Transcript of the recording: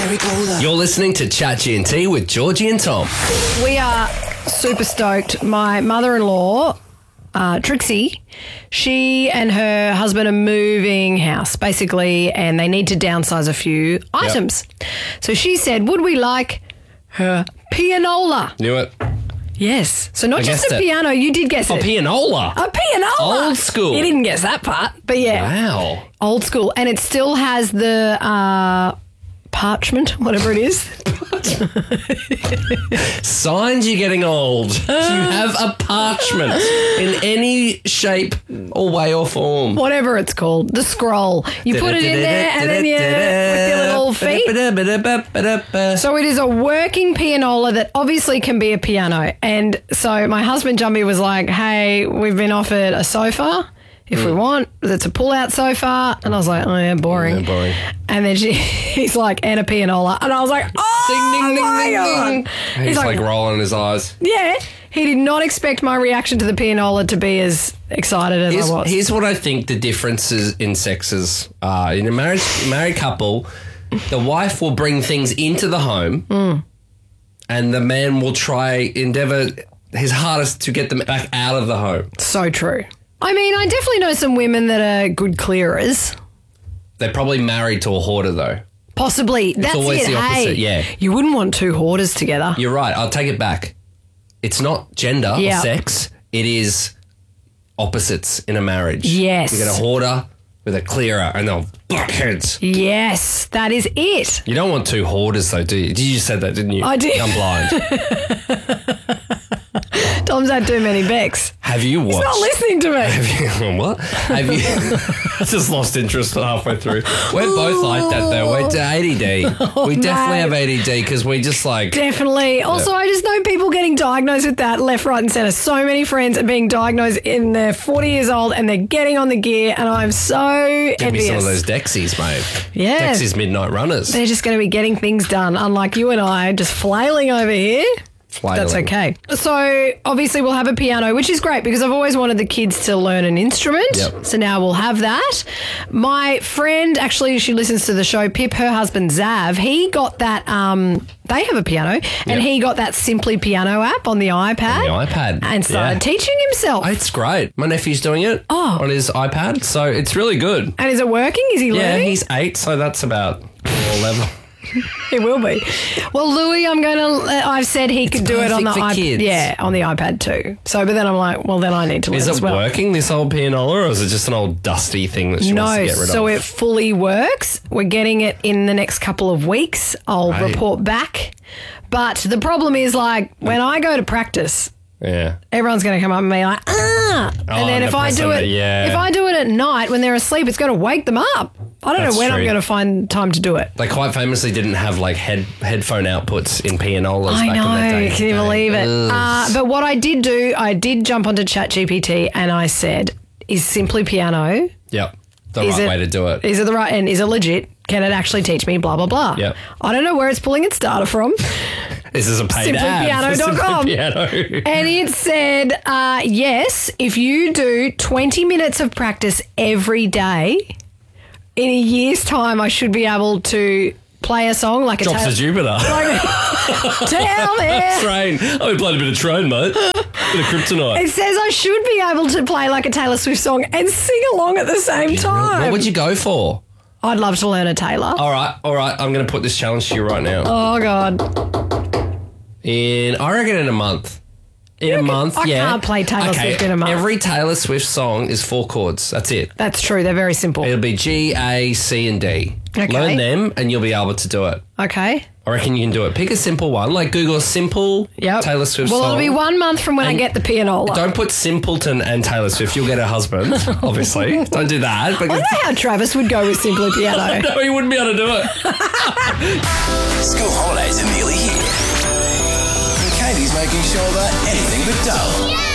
Eric Ola. You're listening to Chat G&T with Georgie and Tom. We are super stoked. My mother-in-law, Trixie, she and her husband are moving house, basically, and they need to downsize a few items. So she said, would we like her pianola? Knew it. Yes. So not I just guessed a it. piano, you did guess it. Pianola. A pianola. Old school. You didn't guess that part, but yeah. Wow. Old school. And it still has the parchment, whatever it is. Signs you're getting old. You have a parchment in any shape or way or form. Whatever it's called. The scroll. You put it in there and then with your little feet. So it is a working pianola that obviously can be a piano. And so my husband Jumbie was like, hey, we've been offered a sofa. If we want, it's a pull-out sofa. And I was like, oh, yeah, boring. Yeah, boring. And then he's like, and a pianola. And I was like, oh, Ding, ding, my ding, God. ding, ding. He's like rolling his eyes. Yeah. He did not expect my reaction to the pianola to be as excited as I was. Here's what I think the differences in sexes are. In a married couple, the wife will bring things into the home and the man will endeavour his hardest to get them back out of the home. So true. I mean, I definitely know some women that are good clearers. They're probably married to a hoarder, though. Possibly. That's always it. the opposite, hey, yeah. You wouldn't want two hoarders together. You're right. I'll take it back. It's not gender or sex. It is opposites in a marriage. Yes. You get a hoarder with a clearer and they'll butt heads. Yes, that is it. You don't want two hoarders, though, do you? You just said that, didn't you? I did. I'm blind. Tom's had too many Becks. Have you watched? He's not listening to me. What? Have you? I just lost interest halfway through. We're both like that, though. We're ADD. We definitely have ADD because we just like. Definitely. Also, I just know people getting diagnosed with that left, right, and centre. So many friends are being diagnosed in their 40 years old and they're getting on the gear, and I'm so Give me some envious. of those Dexies, mate. Yeah. Dexies Midnight Runners. They're just going to be getting things done, unlike you and I, just flailing over here. Flailing. That's okay. So obviously we'll have a piano, which is great because I've always wanted the kids to learn an instrument. Yep. So now we'll have that. My friend, actually, she listens to the show, Pip, her husband Zav, he got that, they have a piano, and he got that Simply Piano app on the iPad. On the iPad. And started teaching himself. It's great. My nephew's doing it on his iPad, so it's really good. And is it working? Is he learning? Yeah, he's 8, so that's about 11. It will be. Well, Louis, I've said he could do it on the perfect for kids. Yeah, on the iPad too. So, but then I'm like, well, then I need to learn Is as it well. working, this old pianola, or is it just an old dusty thing that she wants to No, get rid of? so it fully works. We're getting it in the next couple of weeks. I'll report back. But the problem is, like, when I go to practice, everyone's going to come up and be like, and then if I do it at night when they're asleep, it's going to wake them up. I don't know when I'm going to find time to do it. They quite famously didn't have like headphone outputs in pianolas I back know, in the day. can you believe it? But what I did do, I did jump onto ChatGPT and I said, is Simply Piano the right way to do it? Is it the right, and is it legit? Can it actually teach me blah, blah, blah? Yep. I don't know where it's pulling its data from. This is a paid ad. Simplypiano.com. Simply Piano. And it said, yes, if you do 20 minutes of practice every day, in a year's time, I should be able to play a song like Drops to Jupiter. Tell me. Train. Oh, we played a bit of Train, mate. Bit of Kryptonite. It says I should be able to play like a Taylor Swift song and sing along at the same time. What would you go for? I'd love to learn a Taylor. All right. I'm going to put this challenge to you right now. Oh, God. I reckon in a month. I can't play Taylor Swift in a month. Every Taylor Swift song is 4 chords. That's it. That's true. They're very simple. It'll be G, A, C, and D. Okay. Learn them and you'll be able to do it. Okay. I reckon you can do it. Pick a simple one, like Google simple Taylor Swift song. Well, it'll be 1 month from when I get the pianola. Don't put Simpleton and Taylor Swift. You'll get a husband, obviously. Don't do that. I wonder how Travis would go with Simply Piano. No, he wouldn't be able to do it. School holidays are nearly here. And Katie's making sure that anything but dull.